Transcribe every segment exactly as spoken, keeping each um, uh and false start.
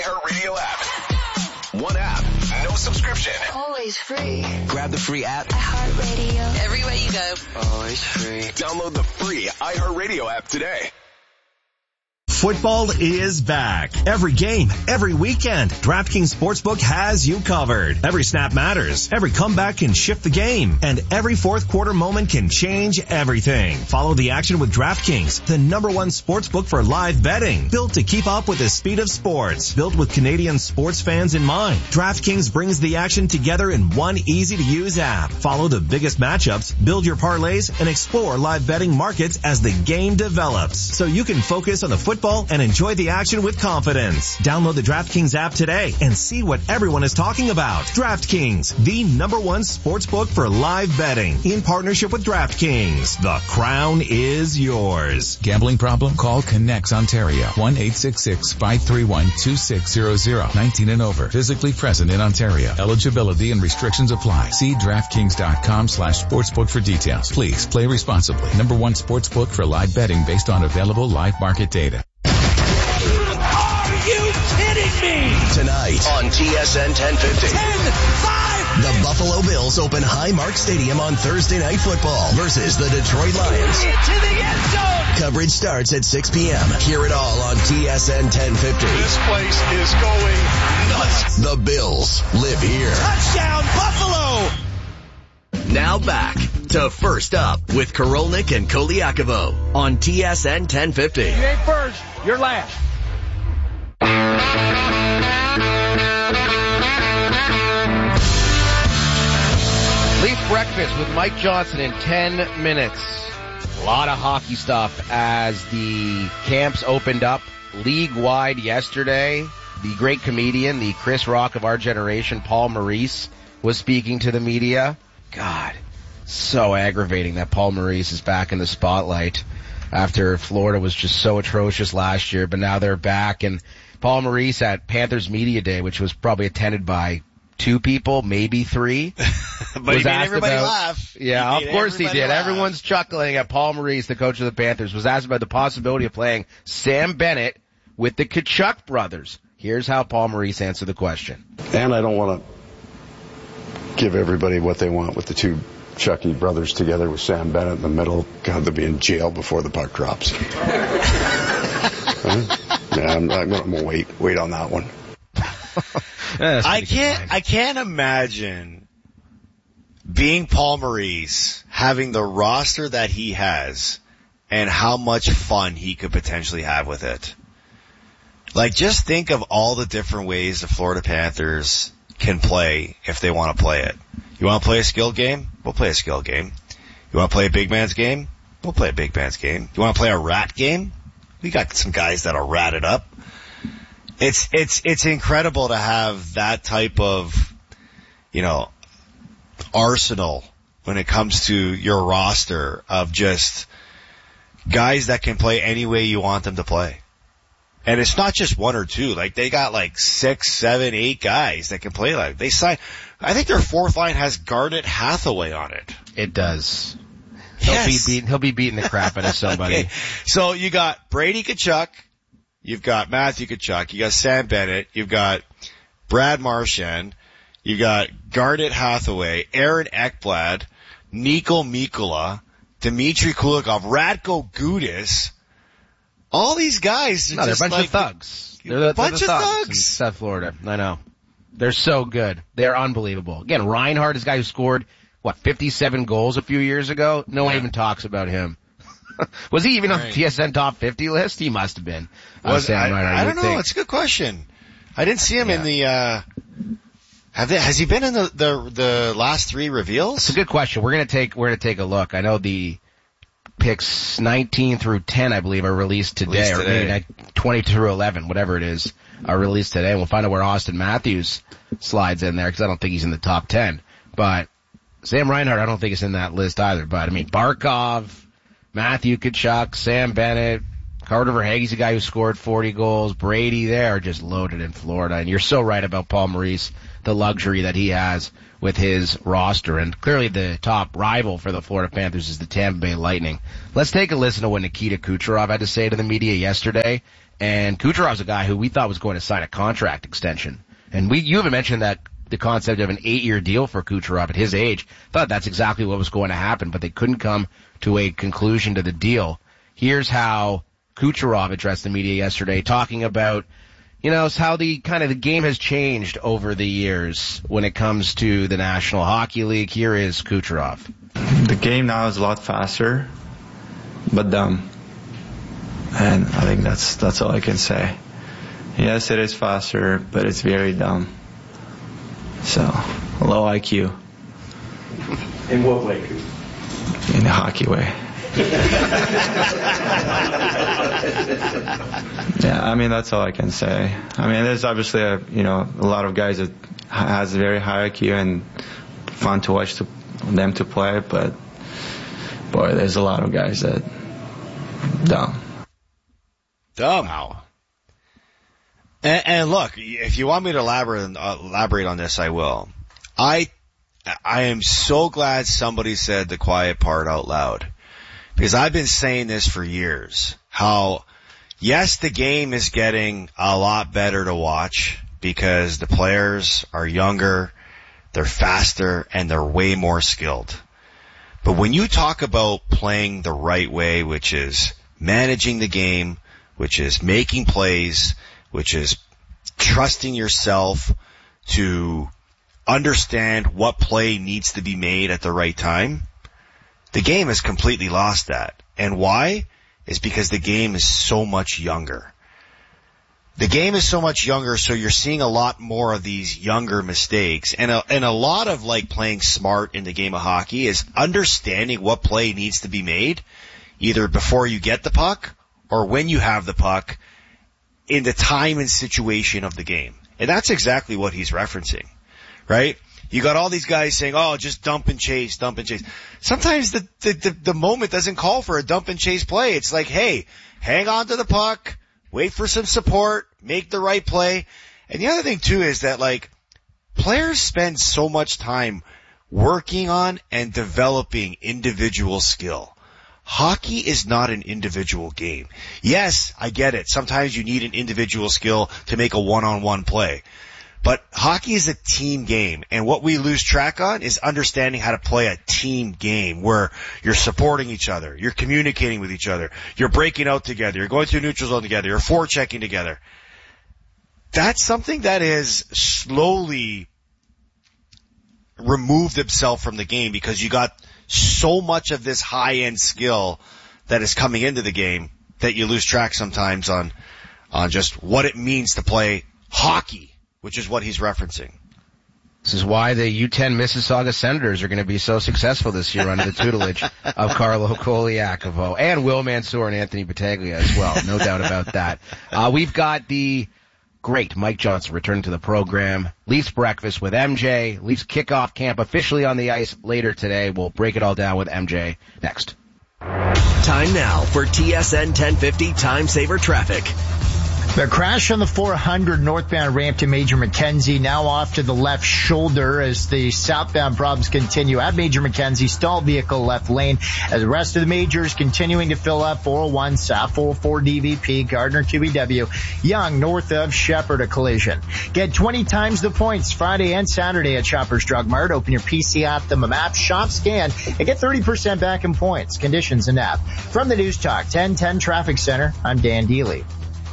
iHeartRadio app. One app, no subscription. Always free. Grab the free app. iHeartRadio. Everywhere you go. Always free. Download the free iHeartRadio app today. Football is back. Every game, every weekend, DraftKings Sportsbook has you covered. Every snap matters. Every comeback can shift the game. And every fourth quarter moment can change everything. Follow the action with DraftKings, the number one sportsbook for live betting. Built to keep up with the speed of sports. Built with Canadian sports fans in mind. DraftKings brings the action together in one easy-to-use app. Follow the biggest matchups, build your parlays, and explore live betting markets as the game develops. So you can focus on the football and enjoy the action with confidence. Download the DraftKings app today and see what everyone is talking about. DraftKings, the number one sportsbook for live betting. In partnership with DraftKings, the crown is yours. Gambling problem? Call Connects Ontario. one eight six six, five three one, two six zero zero. nineteen and over. Physically present in Ontario. Eligibility and restrictions apply. See DraftKings.com slash sportsbook for details. Please play responsibly. Number one sportsbook for live betting based on available live market data. Are you kidding me? Tonight on T S N ten fifty. ten five. The Buffalo Bills open Highmark Stadium on Thursday Night Football versus the Detroit Lions. Into the end zone. Coverage starts at six p.m. Hear it all on T S N ten fifty. This place is going nuts. The Bills live here. Touchdown, Buffalo. Now back to First Up with Korolnik and Koliakovo on T S N ten fifty. You ain't first, you're last. Leaf breakfast with Mike Johnson in ten minutes. A lot of hockey stuff as the camps opened up league-wide yesterday. The great comedian, the Chris Rock of our generation, Paul Maurice, was speaking to the media. God, so aggravating that Paul Maurice is back in the spotlight after Florida was just so atrocious last year, but now they're back. And Paul Maurice at Panthers Media Day, which was probably attended by two people, maybe three. But he made everybody about, laugh. Yeah, he of course he did. Laugh. Everyone's chuckling at Paul Maurice, the coach of the Panthers, was asked about the possibility of playing Sam Bennett with the Tkachuk brothers. Here's how Paul Maurice answered the question. And I don't want to give everybody what they want with the two Chucky brothers together with Sam Bennett in the middle. God, they'll be in jail before the puck drops. huh? Yeah, I'm, I'm going to wait, wait on that one. I can't, I can't imagine being Paul Maurice, having the roster that he has, and how much fun he could potentially have with it. Like, just think of all the different ways the Florida Panthers can play if they want to play it. You want to play a skill game? We'll play a skill game. You want to play a big man's game? We'll play a big man's game. You want to play a rat game? We got some guys that'll rat it up. It's, it's, it's incredible to have that type of, you know, arsenal when it comes to your roster of just guys that can play any way you want them to play. And it's not just one or two. Like, they got like six, seven, eight guys that can play like, they signed, I think their fourth line has Garnet Hathaway on it. It does. He'll Yes. be beating, he'll be beating the crap out of somebody. Okay. So you got Brady Tkachuk, you've got Matthew Tkachuk, you got Sam Bennett, you've got Brad Marchand, you got Garnet Hathaway, Aaron Ekblad, Niko Mikkola, Dmitry Kulikov, Radko Gudas. All these guys are No, they're a just bunch like of thugs. They're the, bunch they're the of thugs, in thugs. South Florida. I know. They're so good. They're unbelievable. Again, Reinhardt is a guy who scored, what, fifty-seven goals a few years ago? No one Yeah. even talks about him. Was he even on Right. the T S N top fifty list? He must have been. Was, Sam I, Reinhardt, I you don't would know. think. It's a good question. I didn't see him Yeah. in the, uh, have they, has he been in the, the, the last three reveals? It's a good question. We're gonna take, we're gonna take a look. I know the picks nineteen through ten, I believe, are released today, Released or maybe today. like twenty through eleven, whatever it is, are released today. And we'll find out where Austin Matthews slides in there, because I don't think he's in the top ten. But Sam Reinhart, I don't think is in that list either. But I mean, Barkov, Matthew Tkachuk, Sam Bennett, Carter Verhaeghe's a guy who scored forty goals. Brady, they are just loaded in Florida. And you're so right about Paul Maurice, the luxury that he has with his roster. And clearly the top rival for the Florida Panthers is the Tampa Bay Lightning. Let's take a listen to what Nikita Kucherov had to say to the media yesterday And Kucherov's a guy who we thought was going to sign a contract extension. And we, you even mentioned that the concept of an eight-year deal for Kucherov at his age. Thought that's exactly what was going to happen, but they couldn't come to a conclusion to the deal. Here's how Kucherov addressed the media yesterday, talking about, you know, how the kind of the game has changed over the years when it comes to the National Hockey League. Here is Kucherov. The game now is a lot faster, but dumb. And I think that's that's all I can say. Yes, it is faster, but it's very dumb. So, low I Q. In what way? In a hockey way. Yeah, I mean, that's all I can say. I mean, there's obviously a, you know, a lot of guys that has a very high I Q and fun to watch to, them to play, but boy, there's a lot of guys that dumb. Dumb. Wow. And, and look, if you want me to elaborate, uh, elaborate on this, I will. I, I am so glad somebody said the quiet part out loud. Because I've been saying this for years. How, yes, the game is getting a lot better to watch because the players are younger, they're faster, and they're way more skilled. But when you talk about playing the right way, which is managing the game, which is making plays, which is trusting yourself to understand what play needs to be made at the right time, the game has completely lost that. And why? Is because the game is so much younger. The game is so much younger, so you're seeing a lot more of these younger mistakes. And a, and a lot of like playing smart in the game of hockey is understanding what play needs to be made, either before you get the puck or when you have the puck in the time and situation of the game. And that's exactly what he's referencing, right? You got all these guys saying, oh, just dump and chase, dump and chase. Sometimes the, the, the, the moment doesn't call for a dump and chase play. It's like, hey, hang on to the puck, wait for some support, make the right play. And the other thing too is that like players spend so much time working on and developing individual skill. Hockey is not an individual game. Yes, I get it. Sometimes you need an individual skill to make a one-on-one play. But hockey is a team game, and what we lose track on is understanding how to play a team game where you're supporting each other, you're communicating with each other, you're breaking out together, you're going through neutral zone together, you're forechecking together. That's something that has slowly removed itself from the game because you got so much of this high-end skill that is coming into the game that you lose track sometimes on, on just what it means to play hockey, which is what he's referencing. This is why the U ten Mississauga Senators are going to be so successful this year under the tutelage of Carlo Colaiacovo and Will Mansour and Anthony Battaglia as well. No doubt about that. Uh, we've got the great Mike Johnson returning to the program. Leafs breakfast with M J. Leafs kickoff camp officially on the ice later today. We'll break it all down with M J next. Time now for T S N ten fifty Time Saver Traffic. The crash on the four hundred northbound ramp to Major Mackenzie, now off to the left shoulder as the southbound problems continue at Major Mackenzie. Stalled vehicle left lane as the rest of the majors continuing to fill up. four oh one South, four oh four D V P, Gardner Q B W, Young north of Shepherd, a collision. Get twenty times the points Friday and Saturday at Shoppers Drug Mart. Open your P C app, the map, shop, scan, and get thirty percent back in points. Conditions and app. From the News Talk ten ten Traffic Center, I'm Dan Deely.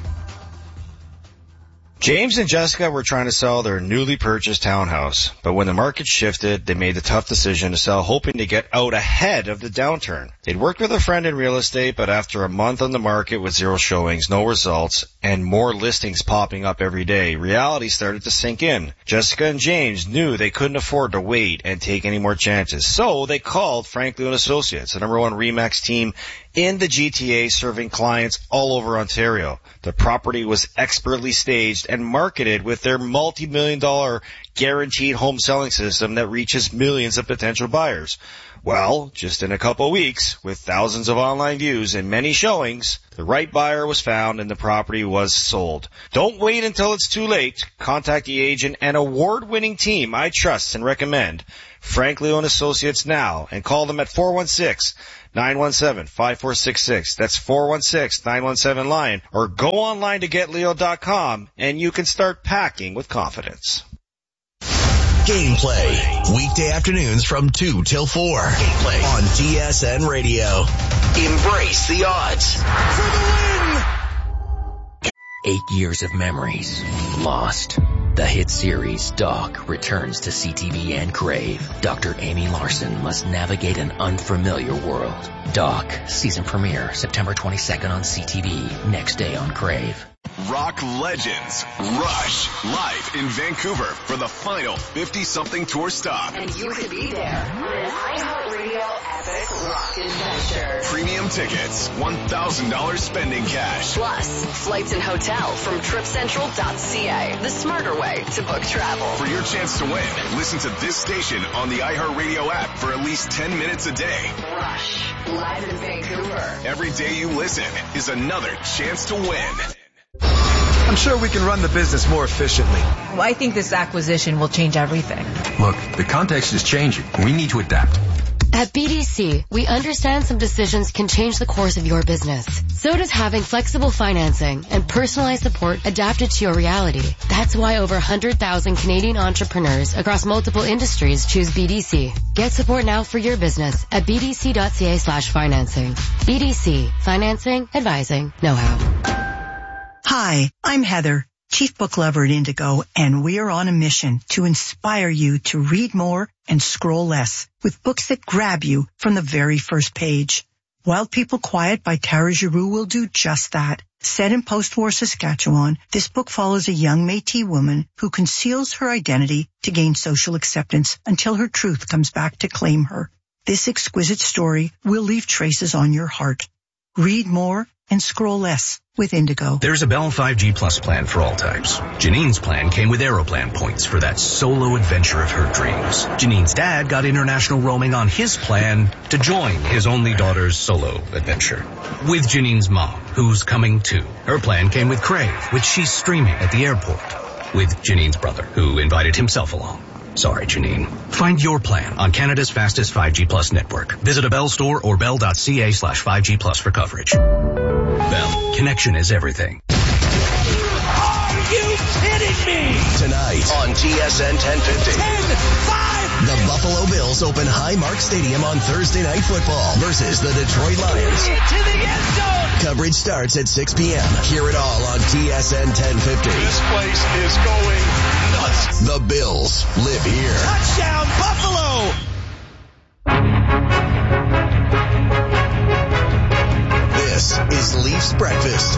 James and Jessica were trying to sell their newly purchased townhouse, but when the market shifted, they made the tough decision to sell, hoping to get out ahead of the downturn. They'd worked with a friend in real estate, but after a month on the market with zero showings, no results, and more listings popping up every day, reality started to sink in. Jessica and James knew they couldn't afford to wait and take any more chances, so they called Franklin and Associates, the number one RE/MAX team in the G T A, serving clients all over Ontario. The property was expertly staged and marketed with their multi-million dollar guaranteed home selling system that reaches millions of potential buyers. Well, just in a couple of weeks, with thousands of online views and many showings, the right buyer was found and the property was sold. Don't wait until it's too late. Contact the agent and award-winning team I trust and recommend, Frank Leo and Associates, now, and call them at four one six, nine one seven, five four six six. That's four one six, nine one seven, LION. Or go online to get leo dot com and you can start packing with confidence. Gameplay, weekday afternoons from two till four. Gameplay on T S N Radio. Embrace the odds. For the win! Eight years of memories lost. The hit series Doc returns to C T V and Crave. Doctor Amy Larson must navigate an unfamiliar world. Doc, season premiere September twenty-second on C T V, next day on Crave. Rock legends Rush live in Vancouver for the final fifty-something tour stop. And you could be there on an iHeartRadio epic rock adventure. Premium tickets, one thousand dollars spending cash. Plus, flights and hotel from trip central dot c a, the smarter way to book travel. For your chance to win, listen to this station on the iHeartRadio app for at least ten minutes a day. Rush, live in Vancouver. Every day you listen is another chance to win. I'm sure we can run the business more efficiently. Well, I think this acquisition will change everything. Look, the context is changing. We need to adapt. At B D C, we understand some decisions can change the course of your business. So does having flexible financing and personalized support adapted to your reality. That's why over one hundred thousand Canadian entrepreneurs across multiple industries choose B D C. Get support now for your business at b d c dot c a slash financing. B D C. Financing, advising, know-how. Hi, I'm Heather, Chief Book Lover at Indigo, and we are on a mission to inspire you to read more and scroll less with books that grab you from the very first page. Wild People Quiet by Tara Giroux will do just that. Set in post-war Saskatchewan, this book follows a young Métis woman who conceals her identity to gain social acceptance until her truth comes back to claim her. This exquisite story will leave traces on your heart. Read more and scroll less with Indigo. There's a Bell five G Plus plan for all types. Janine's plan came with Aeroplan points for that solo adventure of her dreams. Janine's dad got international roaming on his plan to join his only daughter's solo adventure. With Janine's mom, who's coming too. Her plan came with Crave, which she's streaming at the airport. With Janine's brother, who invited himself along. Sorry, Janine. Find your plan on Canada's fastest five G Plus network. Visit a Bell store or bell dot c a slash five G plus for coverage. Bell, connection is everything. Are you kidding me? Tonight on T S N ten fifty. ten five. The Buffalo Bills open Highmark Stadium on Thursday Night Football versus the Detroit Lions. To the end zone. Coverage starts at six p.m. Hear it all on T S N ten fifty. This place is going nuts. The Bills live here. Touchdown, Buffalo! This is Leafs Breakfast.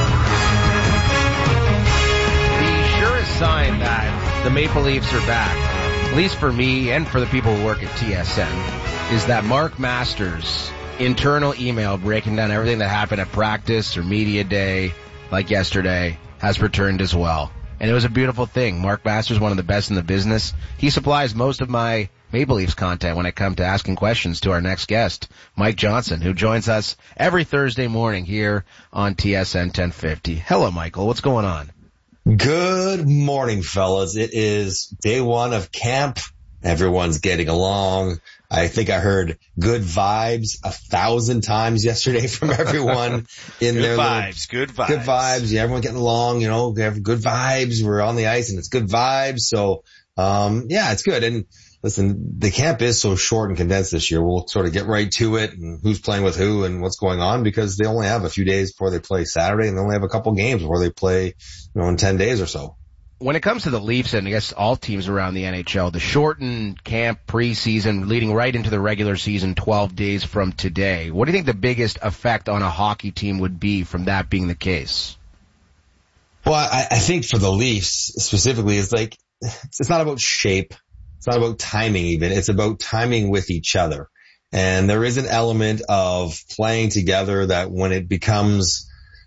The surest sign that the Maple Leafs are back, at least for me and for the people who work at T S N, is that Mark Masters' internal email breaking down everything that happened at practice or media day, like yesterday, has returned as well. And it was a beautiful thing. Mark Masters, one of the best in the business. He supplies most of my Maple Leafs content when it comes to asking questions to our next guest, Mike Johnson, who joins us every Thursday morning here on T S N ten fifty. Hello, Michael. What's going on? Good morning, fellas. It is day one of camp. Everyone's getting along. I think I heard good vibes a thousand times yesterday from everyone in good their vibes, little, good vibes, good vibes. Yeah, everyone getting along. You know, we have good vibes. We're on the ice and it's good vibes. So, um, yeah, it's good. And listen, the camp is so short and condensed this year. We'll sort of get right to it and who's playing with who and what's going on because they only have a few days before they play Saturday and they only have a couple games before they play, you know, in ten days or so. When it comes to the Leafs and I guess all teams around the N H L, the shortened camp preseason leading right into the regular season twelve days from today, what do you think the biggest effect on a hockey team would be from that being the case? Well, I, I think for the Leafs specifically, it's like, it's not about shape. It's not about timing even. It's about timing with each other. And there is an element of playing together that when it becomes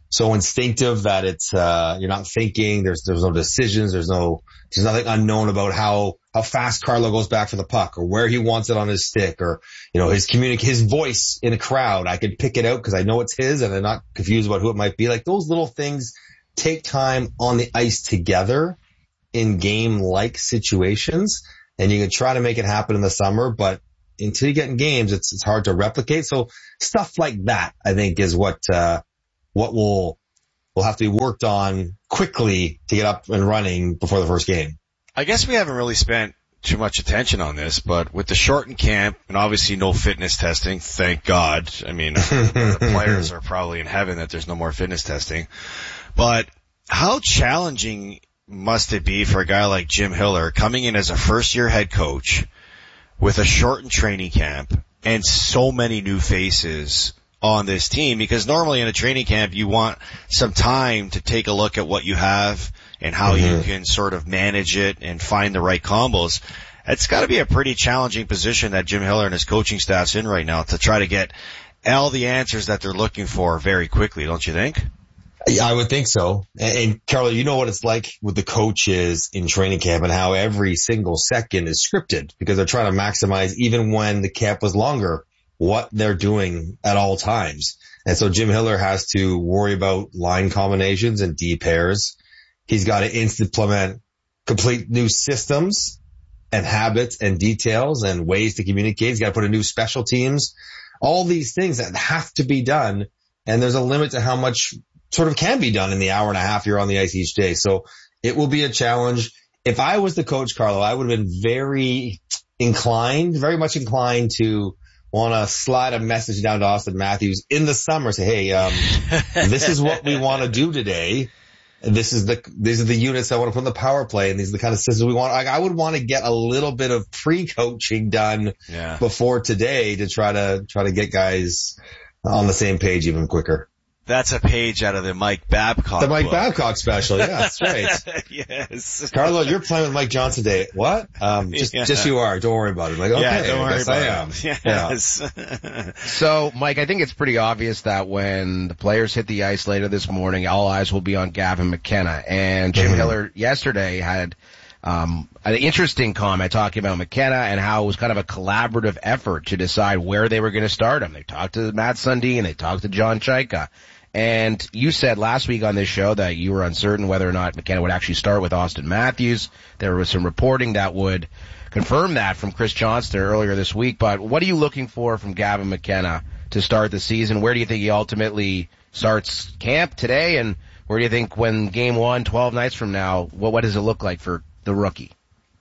so instinctive that it's, uh, you're not thinking, there's, there's no decisions, there's no, there's nothing unknown about how, how fast Carlo goes back for the puck or where he wants it on his stick or, you know, his communic, his voice in a crowd. I can pick it out because I know it's his and I'm not confused about who it might be. Like those little things take time on the ice together in game-like situations, and you can try to make it happen in the summer, but until you get in games, it's, it's hard to replicate. So stuff like that, I think, is what, uh, what will, will have to be worked on quickly to get up and running before the first game. I guess we haven't really spent too much attention on this, but with the shortened camp and obviously no fitness testing, thank God. I mean, the players are probably in heaven that there's no more fitness testing, but how challenging must it be for a guy like Jim Hiller coming in as a first year head coach with a shortened training camp and so many new faces on this team? Because normally in a training camp, you want some time to take a look at what you have and how mm-hmm. you can sort of manage it and find the right combos. It's got to be a pretty challenging position that Jim Hiller and his coaching staff's in right now to try to get all the answers that they're looking for very quickly, don't you think? Yeah, I would think so. And, and Carlo, you know what it's like with the coaches in training camp and how every single second is scripted because they're trying to maximize, even when the camp was longer, what they're doing at all times. And so Jim Hiller has to worry about line combinations and D pairs. He's got to implement complete new systems and habits and details and ways to communicate. He's got to put in new special teams, all these things that have to be done. And there's a limit to how much sort of can be done in the hour and a half you're on the ice each day. So it will be a challenge. If I was the coach, Carlo, I would have been very inclined, very much inclined to want to slide a message down to Austin Matthews in the summer. Say, hey, um, this is what we want to do today. This is the, these are the units I want to put in the power play, and these are the kind of systems we want. Like, I would want to get a little bit of pre-coaching done yeah. before today to try to, try to get guys on the same page even quicker. That's a page out of the Mike Babcock The Mike book. Babcock special, yeah, that's right. Yes. Carlo, you're playing with Mike Johnson today. What? Um, just, yeah. just you are. Don't worry about it. I'm like, okay, yeah, don't worry I about I am. it. Yes. Yeah. So, Mike, I think it's pretty obvious that when the players hit the ice later this morning, all eyes will be on Gavin McKenna. And Jim mm-hmm. Hiller yesterday had um an interesting comment talking about McKenna and how it was kind of a collaborative effort to decide where they were going to start him. They talked to Matt Sundin, they talked to John Chaika. And you said last week on this show that you were uncertain whether or not McKenna would actually start with Austin Matthews. There was some reporting that would confirm that from Chris Johnston earlier this week. But what are you looking for from Gavin McKenna to start the season? Where do you think he ultimately starts camp today? And where do you think when game one, twelve nights from now, what, what does it look like for the rookie?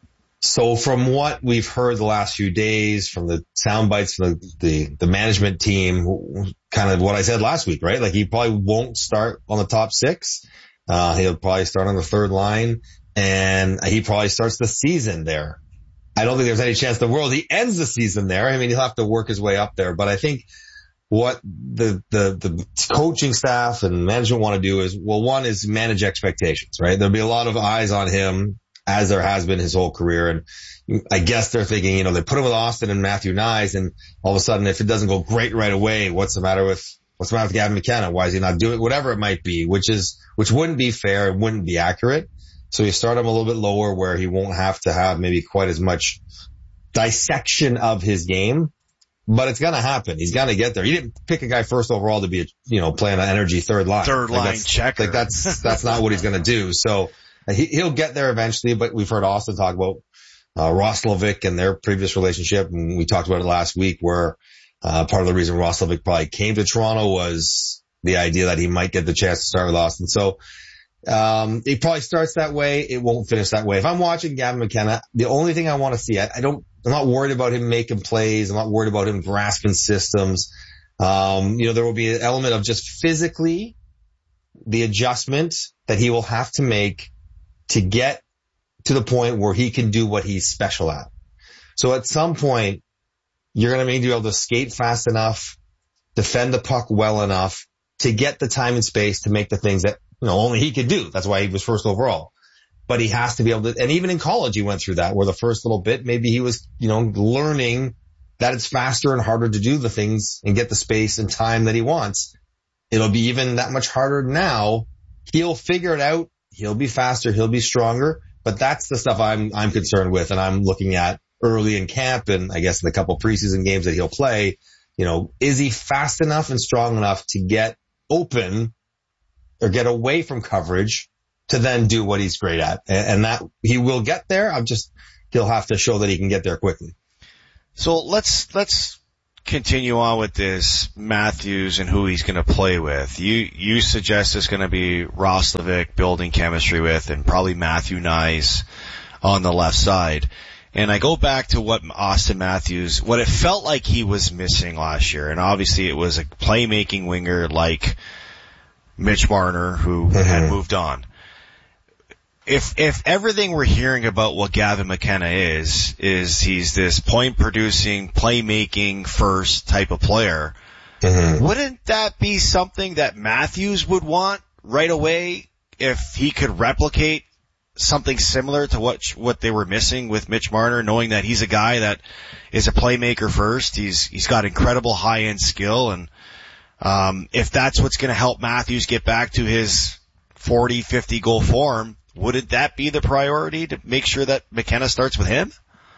So from what we've heard the last few days, from the sound bites from the, the, the management team, kind of what I said last week, right? Like he probably won't start on the top six. Uh, he'll probably start on the third line, and he probably starts the season there. I don't think there's any chance in the world he ends the season there. I mean, he'll have to work his way up there, but I think what the, the, the coaching staff and management want to do is, well, one is manage expectations, right? There'll be a lot of eyes on him, as there has been his whole career. And I guess they're thinking, you know, they put him with Austin and Matthew Knies, and all of a sudden, if it doesn't go great right away, what's the matter with, what's the matter with Gavin McKenna? Why is he not doing it? Whatever it might be, which is, which wouldn't be fair. It wouldn't be accurate. So you start him a little bit lower where he won't have to have maybe quite as much dissection of his game, but it's going to happen. He's going to get there. He didn't pick a guy first overall to be, a, you know, playing an energy third line. Third like line checker. Like that's, that's not what he's going to do. So, He, he'll get there eventually, but we've heard Austin talk about uh, Roslovic and their previous relationship, and we talked about it last week where uh, part of the reason Roslovic probably came to Toronto was the idea that he might get the chance to start with Austin. So um it probably starts that way. It won't finish that way. If I'm watching Gavin McKenna, the only thing I want to see, I, I don't, I'm not worried about him making plays. I'm not worried about him grasping systems. Um, you know, there will be an element of just physically the adjustment that he will have to make to get to the point where he can do what he's special at. So at some point, you're going to need to be able to skate fast enough, defend the puck well enough to get the time and space to make the things that, you know, only he could do. That's why he was first overall. But he has to be able to, and even in college he went through that, where the first little bit, maybe he was, you know, learning that it's faster and harder to do the things and get the space and time that he wants. it'll be even that much harder now. He'll figure it out. He'll be faster. He'll be stronger. But that's the stuff I'm, I'm concerned with. And I'm looking at early in camp and I guess in a couple preseason games that he'll play. You know, is he fast enough and strong enough to get open or get away from coverage to then do what he's great at? And, and that he will get there. I'm just, he'll have to show that he can get there quickly. So let's, let's continue on with this Matthews and who he's going to play with. You, you suggest it's going to be Roslovic building chemistry with and probably Matthew Nyes on the left side. And I go back to what Austin Matthews, what it felt like he was missing last year. And obviously it was a playmaking winger like Mitch Marner who mm-hmm. had moved on. If, if everything we're hearing about what Gavin McKenna is, is he's this point producing, playmaking first type of player, mm-hmm. wouldn't that be something that Matthews would want right away if he could replicate something similar to what what they were missing with Mitch Marner, knowing that he's a guy that is a playmaker first. He's he's got incredible high end skill, and um if that's what's going to help Matthews get back to his forty, fifty goal form, wouldn't that be the priority to make sure that McKenna starts with him?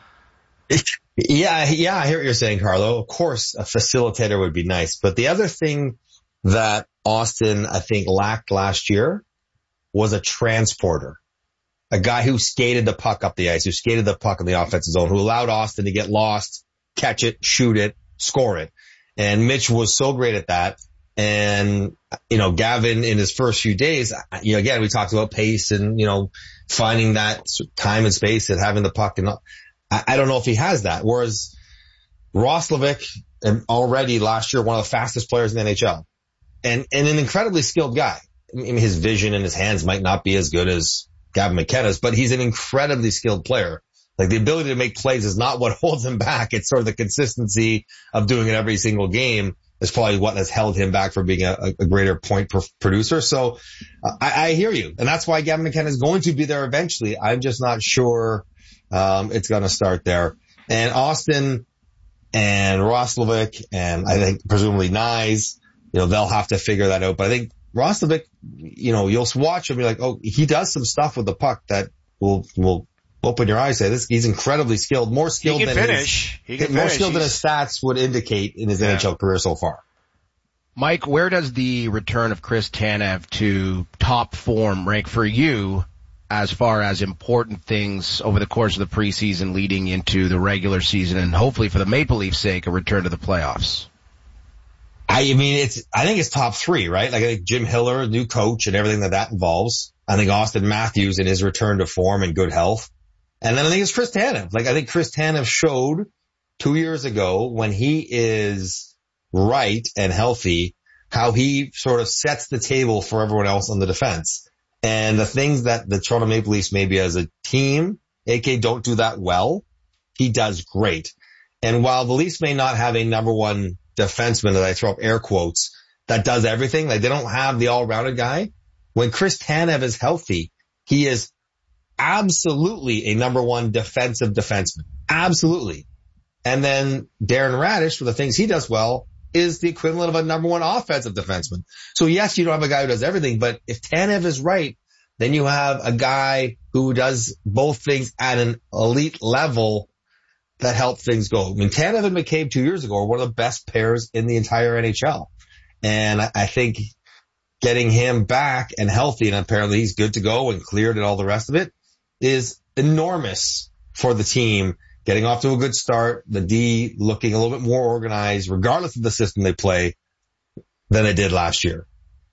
Yeah, yeah, I hear what you're saying, Carlo. Of course, a facilitator would be nice, but the other thing that Austin I think lacked last year was a transporter. A guy who skated the puck up the ice, who skated the puck in the offensive zone, who allowed Austin to get lost, catch it, shoot it, score it. And Mitch was so great at that. And, you know, Gavin in his first few days, you know, again, we talked about pace and, you know, finding that time and space and having the puck. And I, I don't know if he has that. Whereas Roslovic, already last year, one of the fastest players in the N H L and, and an incredibly skilled guy. I mean, his vision and his hands might not be as good as Gavin McKenna's, but he's an incredibly skilled player. Like the ability to make plays is not what holds him back. It's sort of the consistency of doing it every single game is probably what has held him back from being a, a greater point per producer. So uh, I, I hear you. And that's why Gavin McKenna is going to be there eventually. I'm just not sure, um, it's going to start there. And Austin and Roslovic and I think presumably Nyes, you know, they'll have to figure that out. But I think Roslovic, you know, you'll watch him and be like, oh, he does some stuff with the puck that will, will open your eyes. Say this, he's incredibly skilled, more skilled he can than finish. his, he can more finish. skilled he's... than his stats would indicate in his yeah. N H L career so far. Mike, where does the return of Chris Tanev to top form rank for you as far as important things over the course of the preseason leading into the regular season and hopefully for the Maple Leafs' sake, a return to the playoffs? I mean, it's, I think it's top three, right? Like I think Jim Hiller, new coach and everything that that involves. I think Austin Matthews and his return to form and good health. And then I think it's Chris Tanev. Like I think Chris Tanev showed two years ago when he is right and healthy, how he sort of sets the table for everyone else on the defense. And the things that the Toronto Maple Leafs maybe as a team, A K don't do that well, he does great. And while the Leafs may not have a number one defenseman that I throw up air quotes that does everything, like they don't have the all-rounded guy. When Chris Tanev is healthy, he is absolutely a number one defensive defenseman. Absolutely. And then Darren Radish, for the things he does well, is the equivalent of a number one offensive defenseman. So yes, you don't have a guy who does everything, but if Tanev is right, then you have a guy who does both things at an elite level that help things go. I mean, Tanev and McCabe two years ago were one of the best pairs in the entire N H L. And I think getting him back and healthy, and apparently he's good to go and cleared and all the rest of it, is enormous for the team. Getting off to a good start, the D looking a little bit more organized, regardless of the system they play, than they did last year.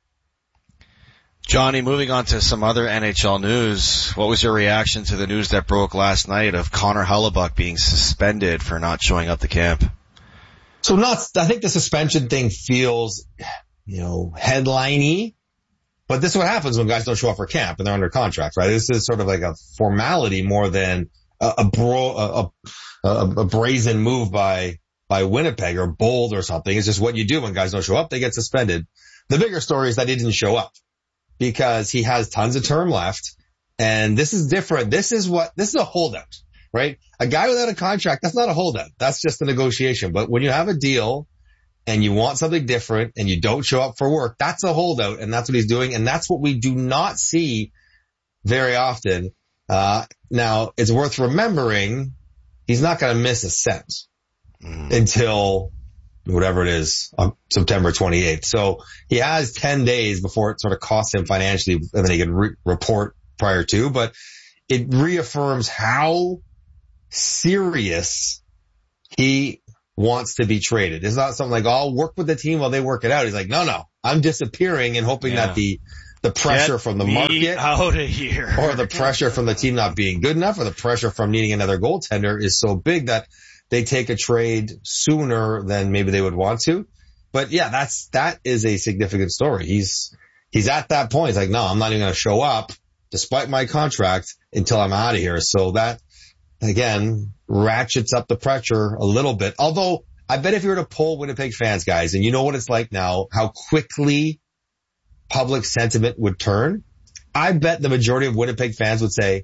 Johnny, moving on to some other N H L news, what was your reaction to the news that broke last night of Connor Hellebuyck being suspended for not showing up to camp? So not, I think the suspension thing feels, you know, headline-y, but this is what happens when guys don't show up for camp and they're under contract, right? This is sort of like a formality more than a, a bro, a, a, a brazen move by, by Winnipeg or bold or something. It's just what you do when guys don't show up, they get suspended. The bigger story is that he didn't show up, because he has tons of term left. And this is different. This is what, this is a holdout, right? A guy without a contract, that's not a holdout. That's just a negotiation. But when you have a deal and you want something different and you don't show up for work, that's a holdout, and that's what he's doing. And that's what we do not see very often. Uh, now it's worth remembering he's not going to miss a cent mm. until whatever it is, on September twenty-eighth. So he has ten days before it sort of costs him financially, and then he can re- report prior to, but it reaffirms how serious he wants to be traded. It's not something like, oh, I'll work with the team while they work it out. He's like, no, no, I'm disappearing and hoping yeah. that the, the pressure Get from the me market out of here. or the pressure from the team not being good enough or the pressure from needing another goaltender is so big that they take a trade sooner than maybe they would want to. But yeah, that's, that is a significant story. He's, he's at that point. He's like, no, I'm not even going to show up despite my contract until I'm out of here. So that, again, ratchets up the pressure a little bit. Although I bet if you were to poll Winnipeg fans, guys, and you know what it's like now, how quickly public sentiment would turn, I bet the majority of Winnipeg fans would say,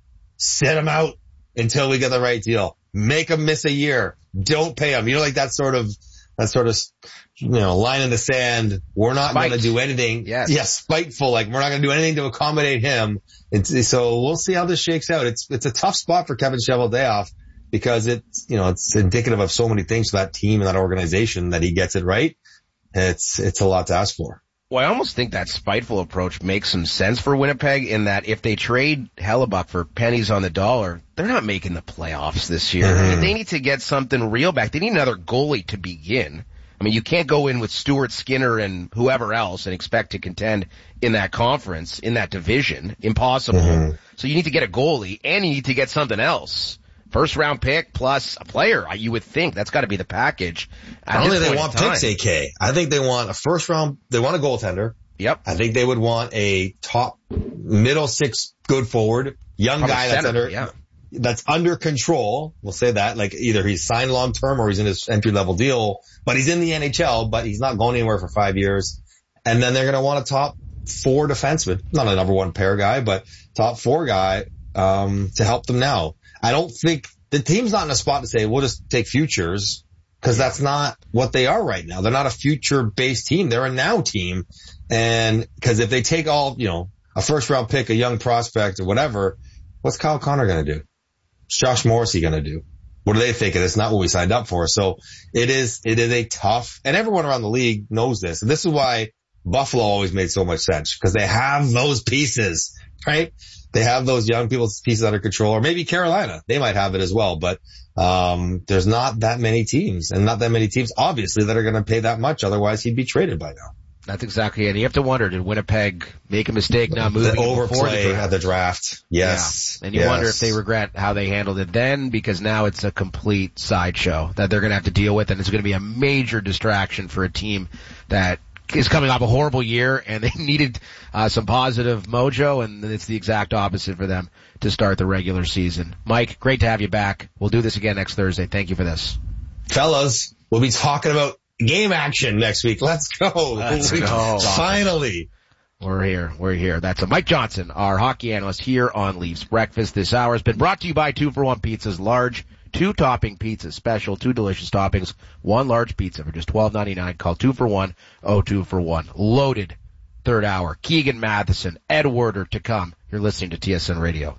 sit him out until we get the right deal. Make him miss a year. Don't pay him. You know, like that sort of, that sort of, you know, line in the sand. We're not going to do anything. Yes. Yeah, spiteful. Like we're not going to do anything to accommodate him. It's, so we'll see how this shakes out. It's, it's a tough spot for Kevin Cheveldayoff because it's, you know, it's indicative of so many things for that team and that organization that he gets it right. It's, it's a lot to ask for. Well, I almost think that spiteful approach makes some sense for Winnipeg in that if they trade Hellebuck for pennies on the dollar, they're not making the playoffs this year. Mm-hmm. I mean, they need to get something real back. They need another goalie to begin. I mean, you can't go in with Stuart Skinner and whoever else and expect to contend in that conference, in that division. Impossible. Mm-hmm. So you need to get a goalie and you need to get something else. First round pick plus a player. You would think that's got to be the package. I don't think they want picks, A K. I think they want a first round. They want a goaltender. Yep. I think they would want a top middle six good forward, young Probably guy that's under, yeah. that's under control. We'll say that, like either he's signed long term or he's in his entry level deal, but he's in the N H L, but he's not going anywhere for five years. And then they're going to want a top four defenseman, not a number one pair guy, but top four guy, um, to help them now. I don't think the team's not in a spot to say, we'll just take futures, because that's not what they are right now. They're not a future-based team. They're a now team. And because if they take all, you know, a first-round pick, a young prospect, or whatever, what's Kyle Connor going to do? What's Josh Morrissey going to do? What do they think? It's not what we signed up for. So it is, it is a tough, and everyone around the league knows this. And this is why Buffalo always made so much sense, because they have those pieces, right? They have those young people's pieces under control, or maybe Carolina. They might have it as well, but, um, there's not that many teams and not that many teams, obviously, that are going to pay that much. Otherwise he'd be traded by now. That's exactly it. You have to wonder, did Winnipeg make a mistake now moving the overplay the draft? at the draft? Yes. Yeah. And you yes. wonder if they regret how they handled it then, because now it's a complete sideshow that they're going to have to deal with, and it's going to be a major distraction for a team that is coming off a horrible year, and they needed uh, some positive mojo, and it's the exact opposite for them to start the regular season. Mike, great to have you back. We'll do this again next Thursday. Thank you for this. Fellas, we'll be talking about game action next week. Let's go. Let's go. Finally. We're here. We're here. That's a Mike Johnson, our hockey analyst here on Leafs Breakfast. This hour has been brought to you by Two for One Pizzas. Large, two topping pizza special, two delicious toppings, one large pizza for just twelve ninety-nine. Call two for one, oh two for one. Loaded third hour. Keegan Matheson, Ed Werder to come. You're listening to T S N Radio.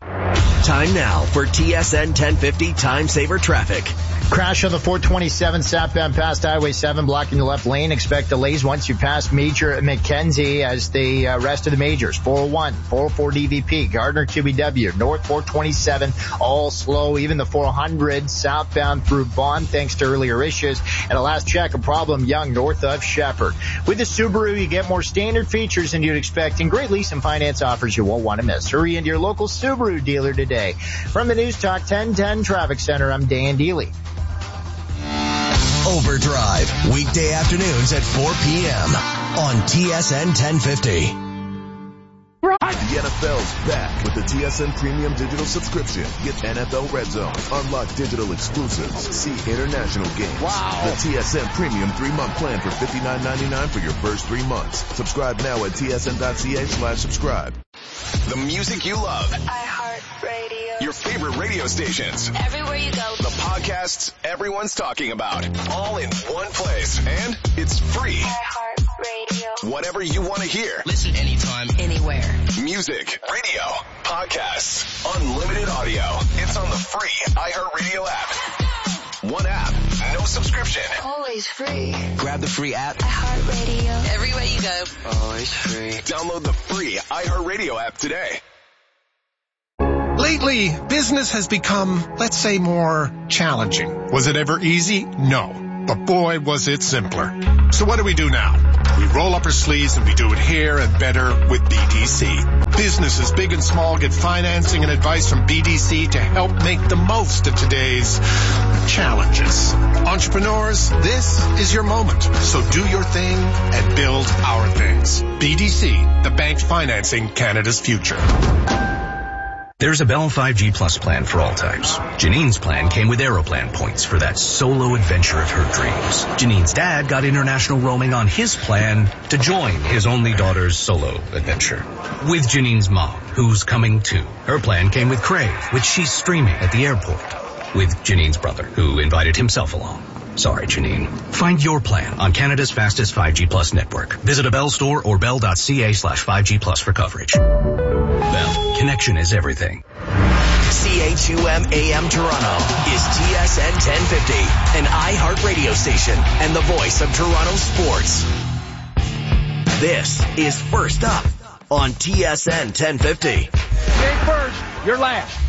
Time now for T S N ten fifty Time Saver Traffic. Crash on the four twenty-seven southbound past Highway seven, blocking the left lane. Expect delays once you pass Major Mackenzie as the uh, rest of the majors. four oh one, four oh four D V P, Gardner Q B W, North four twenty-seven, all slow. Even the four hundred southbound through Bond, thanks to earlier issues. And a last check, a problem young north of Shepherd. With the Subaru, you get more standard features than you'd expect, and great lease and finance offers you won't want to miss. Hurry into your local Subaru dealer today. From the News Talk ten ten Traffic Center, I'm Dan Deely. Overdrive, weekday afternoons at four p.m. on T S N ten fifty. The N F L's back with the T S N Premium Digital Subscription. Get N F L Red Zone, unlock digital exclusives, see international games. Wow. The T S N Premium three-month plan for fifty-nine ninety-nine for your first three months. Subscribe now at T S N dot C A slash subscribe. The music you love. iHeartRadio. Your favorite favorite radio stations. Everywhere you go. The podcasts everyone's talking about. All in one place. And it's free. iHeartRadio. Whatever you want to hear. Listen anytime, anywhere. Music, radio, podcasts, unlimited audio. It's on the free iHeartRadio app. One app, no subscription. Always free. Grab the free app. iHeartRadio. Everywhere you go. Always free. Download the free iHeartRadio app today. Lately, business has become, let's say, more challenging. Was it ever easy? No. But boy, was it simpler. So what do we do now? We roll up our sleeves and we do it here and better with B D C. Businesses big and small get financing and advice from B D C to help make the most of today's challenges. Entrepreneurs, this is your moment. So do your thing and build our things. B D C, the bank financing Canada's future. There's a Bell five G Plus plan for all types. Janine's plan came with Aeroplan points for that solo adventure of her dreams. Janine's dad got international roaming on his plan to join his only daughter's solo adventure. With Janine's mom, who's coming too. Her plan came with Crave, which she's streaming at the airport. With Janine's brother, who invited himself along. Sorry, Janine. Find your plan on Canada's fastest five G Plus network. Visit a Bell store or bell.ca slash 5G Plus for coverage. Bell, connection is everything. C H U M A M Toronto is T S N ten fifty, an iHeart radio station and the voice of Toronto sports. This is First Up on T S N ten fifty. You ain't first, you're last.